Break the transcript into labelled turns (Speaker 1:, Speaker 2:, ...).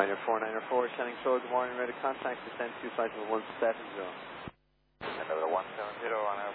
Speaker 1: Pioneer 494, sending forward, good morning, ready to contact, descend 250 170.
Speaker 2: And over 170, running